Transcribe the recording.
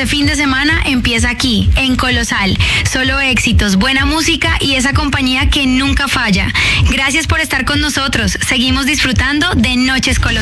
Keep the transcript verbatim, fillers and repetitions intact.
este fin de semana empieza aquí, en Colosal. Solo éxitos, buena música y esa compañía que nunca falla. Gracias por estar con nosotros. Seguimos disfrutando de Noches Colosal.